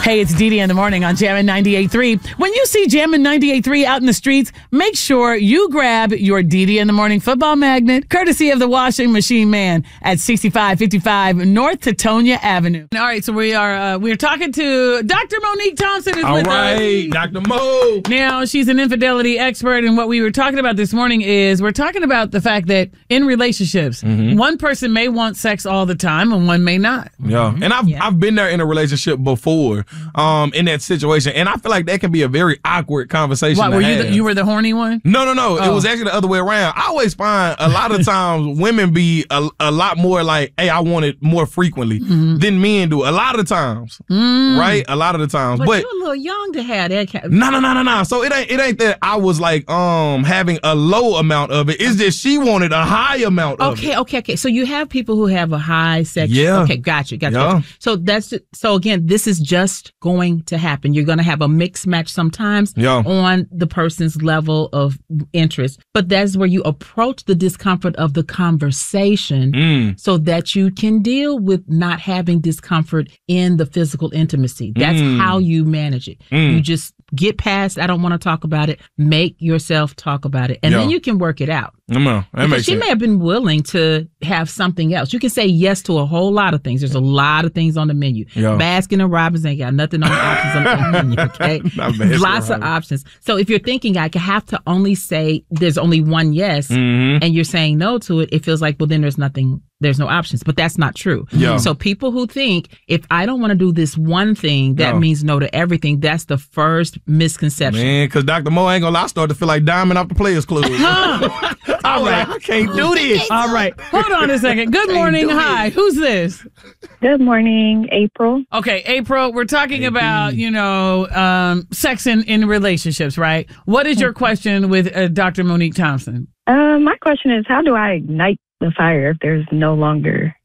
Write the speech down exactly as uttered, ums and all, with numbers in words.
Hey, it's Dee Dee in the morning on Jammin' ninety-eight point three. When you see Jammin' ninety-eight point three out in the streets, make sure you grab your Dee Dee in the morning football magnet, courtesy of the Washing Machine Man at sixty-five fifty-five North Tetonia Avenue. All right, so we are uh, we're talking to Doctor Monique Thompson is All with right, us. Doctor Mo. Now, she's an infidelity expert, and what we were talking about this morning is we're talking about the fact that in relationships, mm-hmm. one person may want sex all the time and one may not. Yeah, and I've Yeah. I've been there in a relationship before, um, in that situation, and I feel like that can be a very awkward conversation. What, to were you have. the, you were the horny one? No, no, no. Oh. It was actually the other way around. I always find a lot of times women be a, a lot more like, hey, I want it more frequently mm-hmm. than men do. A lot of the times, mm. right? A lot of the times, but, but you're a little young to have that. Kind of- no, no, no, no, no. So it ain't it ain't that I was like um having a low amount of it. It's just she wanted a high amount of okay, it. Okay, okay, okay. So you have people who have a high sex. Yeah. Okay, gotcha, gotcha. Yeah. gotcha. So that's so again, this is just going to happen. You're going to have a mix match sometimes yeah. on the person's level of interest, but that's where you approach the discomfort of the conversation mm. so that you can deal with not having discomfort in the physical intimacy. That's mm. how you manage it. Mm. You just get past, I don't want to talk about it. Make yourself talk about it. And yeah. then you can work it out. No, that makes she sense. may have been willing to have something else. You can say yes to a whole lot of things. There's a lot of things on the menu. Yeah. Baskin and Robbins ain't got nothing on the options on the menu, okay? Lots of options. So if you're thinking I have to only say there's only one yes mm-hmm. and you're saying no to it, it feels like, well, then there's nothing, there's no options. But that's not true. Yeah. So people who think if I don't want to do this one thing, that no. means no to everything, that's the first misconception. Man, because Doctor Mo ain't gonna lie, I started to feel like Diamond off the Players Club. All right. I can't do this. All right. Hold on a second. Good morning. Hi. It. Who's this? Good morning, April. Okay, April, we're talking hey, about, you know, um, sex in, in relationships, right? What is your question with uh, Doctor Monique Thompson? Uh, my question is, how do I ignite the fire if there's no longer